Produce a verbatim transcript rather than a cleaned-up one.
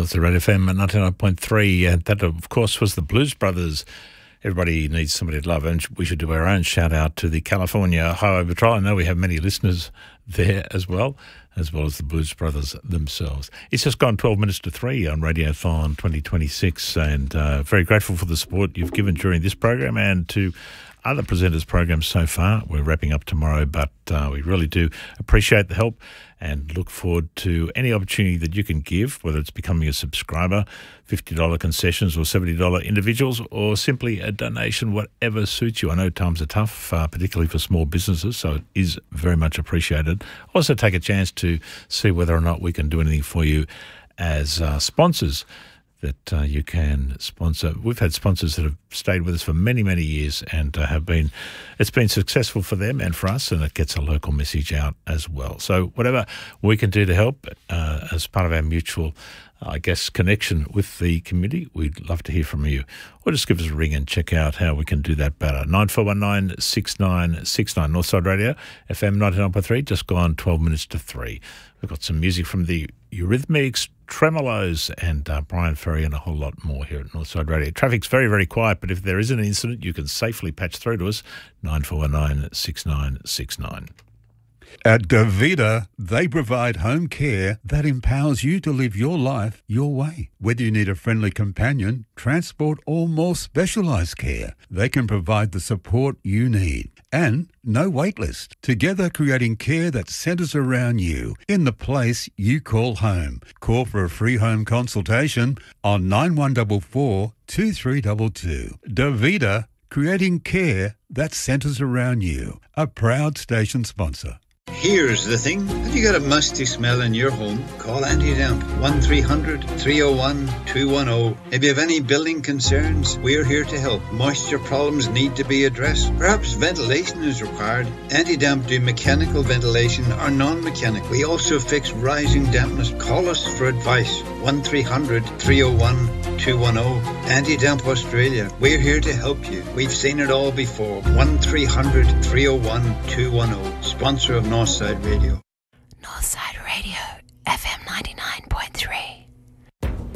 Northside Radio F M ninety-nine point three. And that, of course, was the Blues Brothers. Everybody needs somebody to love, and we should do our own shout-out to the California Highway Patrol. I know we have many listeners there as well, as well as the Blues Brothers themselves. It's just gone twelve minutes to three on Radiothon twenty twenty-six, and uh, very grateful for the support you've given during this program and to other presenters' programs so far. We're wrapping up tomorrow, but uh, we really do appreciate the help and look forward to any opportunity that you can give, whether it's becoming a subscriber, fifty dollars concessions or seventy dollars individuals, or simply a donation, whatever suits you. I know times are tough, uh, particularly for small businesses, so it is very much appreciated. Also take a chance to see whether or not we can do anything for you as uh, sponsors that uh, you can sponsor. We've had sponsors that have stayed with us for many, many years and uh, have been, it's been successful for them and for us, and it gets a local message out as well. So whatever we can do to help uh, as part of our mutual, I guess, connection with the community, we'd love to hear from you. Or just give us a ring and check out how we can do that better. nine four one nine, six nine six nine, Northside Radio, F M ninety-nine point three, just gone twelve minutes to three. We've got some music from the Eurythmics, Tremolos, and uh, Brian Ferry, and a whole lot more here at Northside Radio. Traffic's very, very quiet, but if there is an incident, you can safely patch through to us, nine four one nine, six nine six nine. At Davida, they provide home care that empowers you to live your life your way. Whether you need a friendly companion, transport, or more specialised care, they can provide the support you need. And no wait list. Together creating care that centres around you in the place you call home. Call for a free home consultation on nine one four four, two three two two. Davida, creating care that centres around you. A proud station sponsor. Here's the thing. Have you got a musty smell in your home? Call Anti-Damp, one three hundred, three oh one, two one oh. If you have any building concerns, we're here to help. Moisture problems need to be addressed. Perhaps ventilation is required. Anti-Damp do mechanical ventilation or non-mechanical. We also fix rising dampness. Call us for advice. one three hundred, three oh one, two one oh. Anti-Damp Australia. We're here to help you. We've seen it all before. one three hundred, three oh one, two one oh. Sponsor of Northside Radio.